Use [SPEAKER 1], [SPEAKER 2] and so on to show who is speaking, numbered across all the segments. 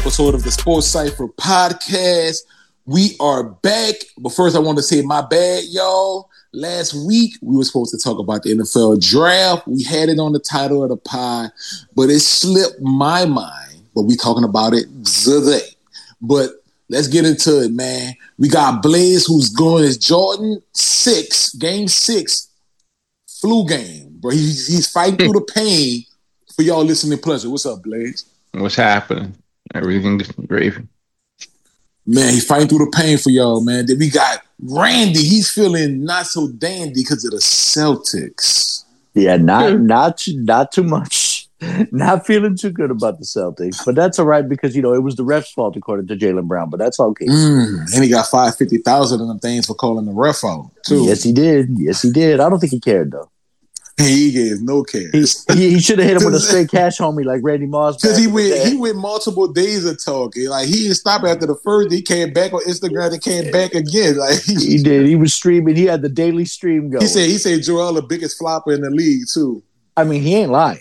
[SPEAKER 1] episode of the Sports Cipher podcast. We are back, but first I want to say my bad, y'all. Last week, we were supposed to talk about the NFL draft. We had it on the title of the pod, but it slipped my mind. But we talking about it today. But let's get into it, man. We got Blaze, who's going as Jordan 6, game 6, flu game. Bro, he's fighting through the pain for y'all listening pleasure. What's up, Blaze?
[SPEAKER 2] What's happening? Everything's gravy.
[SPEAKER 1] Man, he's fighting through the pain for y'all, man. Then we got Randy. He's feeling not so dandy because of the Celtics.
[SPEAKER 3] Yeah, not too much. Not feeling too good about the Celtics, but that's all right because it was the ref's fault according to Jaylen Brown. But that's okay.
[SPEAKER 1] And he got $550,000 of them things for calling the ref out too.
[SPEAKER 3] Yes, he did. I don't think he cared though.
[SPEAKER 1] He gave no care.
[SPEAKER 3] He should have hit him with a straight cash homie like Randy Moss.
[SPEAKER 1] Because he went multiple days of talking. Like he didn't stop after the first. He came back on Instagram and came back again. Like
[SPEAKER 3] he did. He was streaming. He had the daily stream going.
[SPEAKER 1] He said Joel the biggest flopper in the league too.
[SPEAKER 3] I mean, he ain't lying.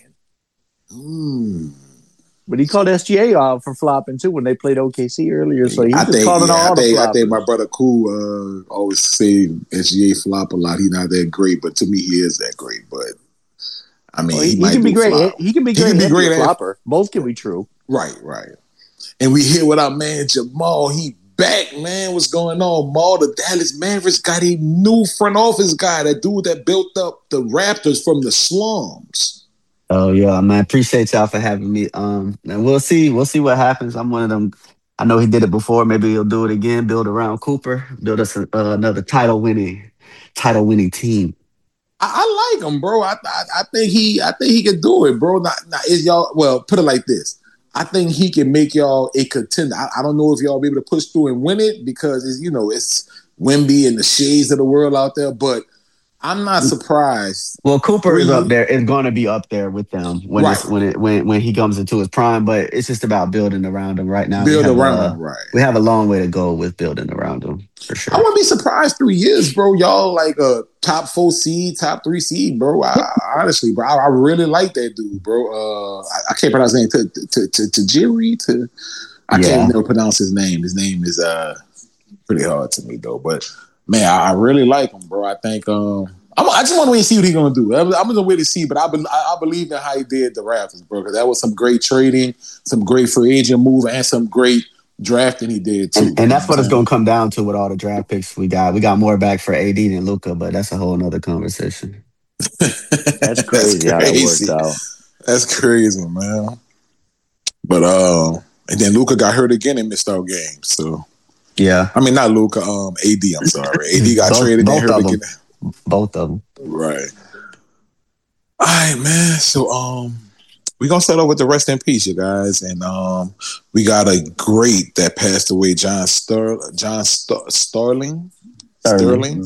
[SPEAKER 3] But he called SGA off for flopping too when they played OKC earlier. So he was calling all the floppers.
[SPEAKER 1] I think my brother Cool always say SGA flop a lot. He's not that great, but to me he is that great. But I mean, he can be great.
[SPEAKER 3] Flop. He can be great. He can be great flopper. Both can be true.
[SPEAKER 1] Right. And we here with our man Jamal. He back, man. What's going on? Maul, the Dallas Mavericks got a new front office guy. That dude that built up the Raptors from the slums.
[SPEAKER 4] Oh yeah, man! Appreciate y'all for having me. And we'll see what happens. I'm one of them. I know he did it before. Maybe he'll do it again. Build around Cooper. Build us another title winning team.
[SPEAKER 1] I like him, bro. I think he can do it, bro. Not is y'all. Well, put it like this. I think he can make y'all a contender. I don't know if y'all be able to push through and win it because it's Wemby and the shades of the world out there, but. I'm not surprised.
[SPEAKER 4] Well, Cooper is up there. It's going to be up there with them when he comes into his prime. But it's just about building around him right now.
[SPEAKER 1] Right.
[SPEAKER 4] We have a long way to go with building around him for sure.
[SPEAKER 1] I wouldn't be surprised 3 years, bro. Y'all like a top 4 seed, top 3 seed, bro. Honestly, bro, I really like that dude, bro. I can't pronounce his name. Tajiri. I can't never pronounce his name. His name is pretty hard to me though, but. Man, I really like him, bro. I think I just want to wait and see what he's gonna do. I'm gonna wait to see, but I believe in how he did the Raptors, bro. Because that was some great trading, some great free agent move, and some great drafting he did too.
[SPEAKER 4] And that's what it's gonna come down to with all the draft picks we got. We got more back for AD than Luka, but that's a whole nother conversation.
[SPEAKER 3] That's crazy how that worked out.
[SPEAKER 1] That's crazy, man. But and then Luka got hurt again and missed out games. So.
[SPEAKER 4] Yeah.
[SPEAKER 1] I mean, not Luka, AD, I'm sorry. AD got traded and hurt again.
[SPEAKER 4] Both of them.
[SPEAKER 1] Right. All right, man. So, we're going to start off with the rest in peace, you guys. And we got a great that passed away, John Sterling.